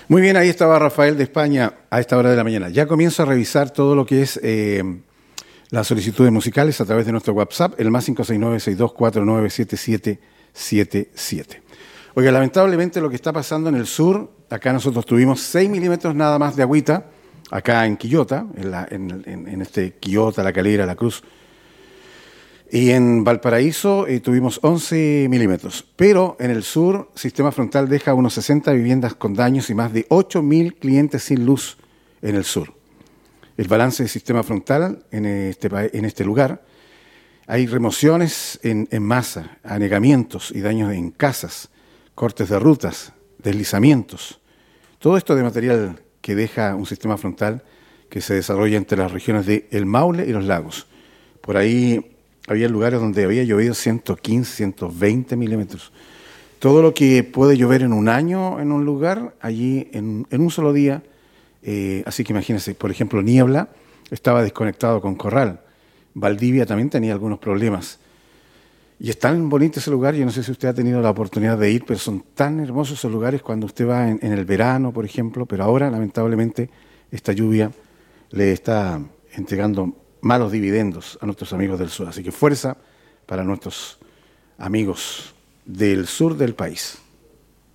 Muy bien, ahí estaba Rafael de España a esta hora de la mañana. Ya comienzo a revisar todo lo que es las solicitudes musicales a través de nuestro WhatsApp, el más 569-6249-7777. Oiga, lamentablemente lo que está pasando en el sur, acá nosotros tuvimos 6 milímetros nada más de agüita, acá en Quillota, en este Quillota, La Calera, La Cruz. Y en Valparaíso tuvimos 11 milímetros. Pero en el sur, Sistema Frontal deja unos 60 viviendas con daños y más de 8.000 clientes sin luz en el sur. El balance del Sistema Frontal en este lugar, hay remociones en masa, anegamientos y daños en casas, cortes de rutas, deslizamientos. Todo esto de material que deja un sistema frontal que se desarrolla entre las regiones de El Maule y los lagos. Por ahí había lugares donde había llovido 115, 120 milímetros. Todo lo que puede llover en un año en un lugar, allí en un solo día. Así que imagínense, por ejemplo, Niebla estaba desconectado con Corral. Valdivia también tenía algunos problemas. Y es tan bonito ese lugar, yo no sé si usted ha tenido la oportunidad de ir, pero son tan hermosos esos lugares cuando usted va en el verano, por ejemplo, pero ahora, lamentablemente, esta lluvia le está entregando malos dividendos a nuestros amigos del sur. Así que fuerza para nuestros amigos del sur del país.